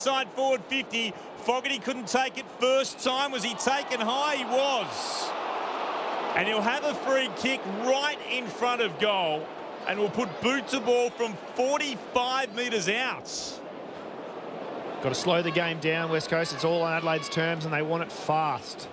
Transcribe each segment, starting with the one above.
Side forward 50. Fogarty couldn't take it first time. Was he taken high? He was. And he'll have a free kick right in front of goal. And will put boot to ball from 45 metres out. Got to slow the game down, West Coast. It's all on Adelaide's terms and they want it fast.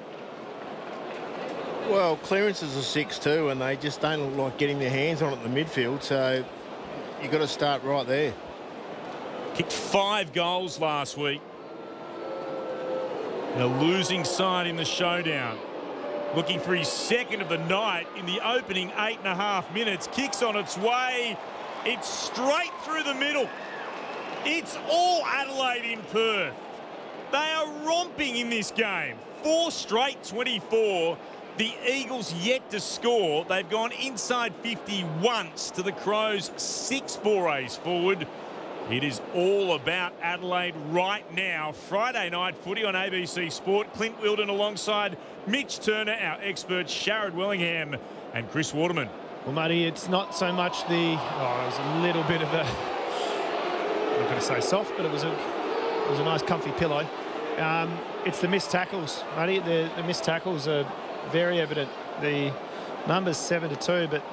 Well, clearances are 6-2 and they just don't look like getting their hands on it in the midfield. So you've got to start right there. Kicked 5 goals last week. And a losing side in the showdown. Looking for his second of the night in the opening 8.5 minutes. Kicks on its way. It's straight through the middle. It's all Adelaide in Perth. They are romping in this game. 4 straight 24. The Eagles yet to score. They've gone inside 50 once to the Crows 6 forays forward. It is all about Adelaide right now. Friday night footy on ABC Sport. Clint Wilden alongside Mitch Turner, our expert Sharrod Wellingham and Chris Waterman. Well, Muddy, it's not so much the... Oh, it was a little bit of a... I'm not going to say soft, but it was a nice comfy pillow. It's the missed tackles, Muddy. The missed tackles are very evident. The number's 7-2, but...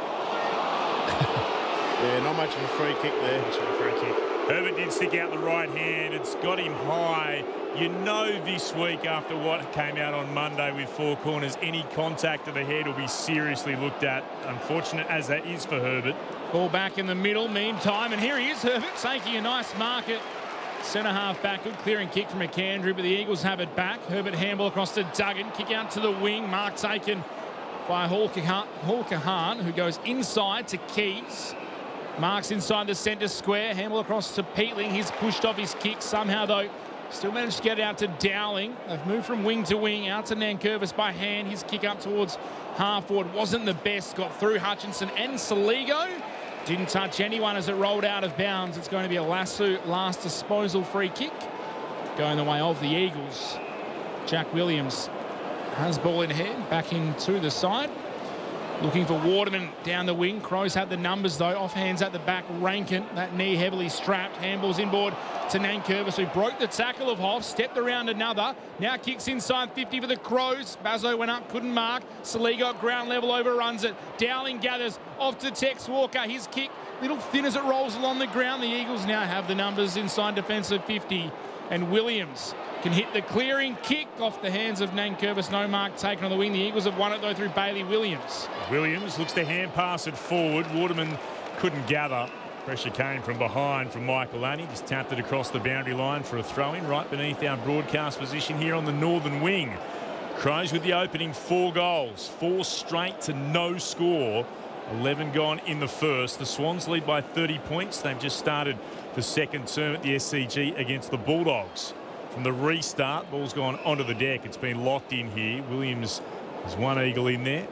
Yeah, not much of a free kick there. Herbert did stick out the right hand. It's got him high. You know this week after what came out on Monday with 4 corners, any contact to the head will be seriously looked at. Unfortunate as that is for Herbert. Ball back in the middle, meantime, and here he is, Herbert, taking a nice mark at centre-half back. Good clearing kick from McAndrew, but the Eagles have it back. Herbert handball across to Duggan. Kick out to the wing. Mark taken by Hall Kahan, who goes inside to Keys. Marks inside the centre square. Handball across to Peatling. He's pushed off his kick somehow, though. Still managed to get it out to Dowling. They've moved from wing to wing. Out to Nankervis by hand. His kick up towards half forward wasn't the best. Got through Hutchinson and Saligo. Didn't touch anyone as it rolled out of bounds. It's going to be a Lassu last disposal free kick. Going the way of the Eagles. Jack Williams has ball in hand. Back into the side. Looking for Waterman down the wing. Crows had the numbers, though. Off hands at the back. Rankin, that knee heavily strapped. Handballs inboard to Nankervis, who broke the tackle of Hoff. Stepped around another. Now kicks inside 50 for the Crows. Bazzo went up, couldn't mark. Saligo at ground level, overruns it. Dowling gathers off to Tex Walker. His kick, little thin as it rolls along the ground. The Eagles now have the numbers inside defensive 50. And Williams can hit the clearing kick off the hands of Nankervis. No mark taken on the wing. The Eagles have won it, though, through Bailey Williams. Williams looks to hand pass it forward. Waterman couldn't gather. Pressure came from behind from Michael Laney. Just tapped it across the boundary line for a throw-in right beneath our broadcast position here on the northern wing. Crows with the opening 4 goals. 4 straight to no score. 11 gone in the first. The Swans lead by 30 points. They've just started the second term at the SCG against the Bulldogs. From the restart, ball's gone onto the deck. It's been locked in here. Williams has one Eagle in there.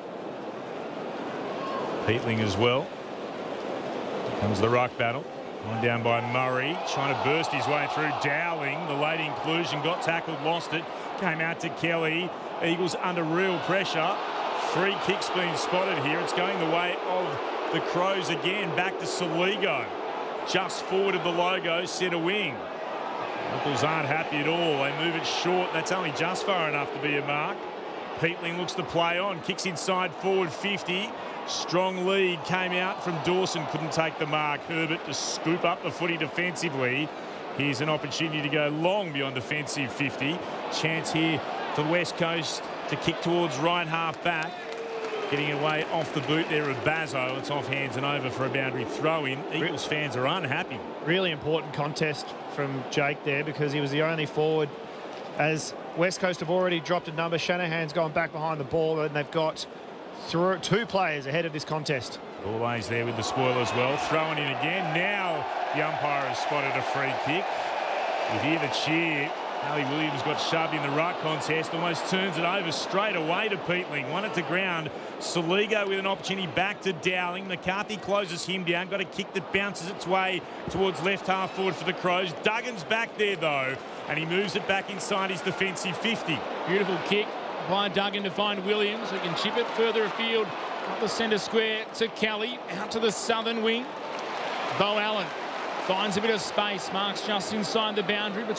Peatling as well. Here comes the ruck battle. One down by Murray, trying to burst his way through. Dowling, the late inclusion, got tackled, lost it. Came out to Kelly. Eagles under real pressure. Free kick's been spotted here. It's going the way of the Crows again. Back to Saligo. Just forward of the logo, centre wing. Locals aren't happy at all. They move it short. That's only just far enough to be a mark. Peatling looks to play on. Kicks inside forward 50. Strong lead came out from Dawson. Couldn't take the mark. Herbert to scoop up the footy defensively. Here's an opportunity to go long beyond defensive 50. Chance here for West Coast to kick towards right half back. Getting away off the boot there of Bazzo. It's off hands and over for a boundary throw-in. Eagles fans are unhappy. Really important contest from Jake there because he was the only forward. As West Coast have already dropped a number, Shanahan's gone back behind the ball and they've got 2 players ahead of this contest. Always there with the spoil as well. Throwing in again. Now the umpire has spotted a free kick. You hear the cheer. Ali Williams got shoved in the ruck contest, almost turns it over straight away to Peatling. Won it to ground. Saligo with an opportunity back to Dowling. McCarthy closes him down. Got a kick that bounces its way towards left half forward for the Crows. Duggan's back there, though, and he moves it back inside his defensive 50. Beautiful kick by Duggan to find Williams, who can chip it further afield up the centre square to Kelly. Out to the southern wing. Bo Allen Finds a bit of space. Marks just inside the boundary.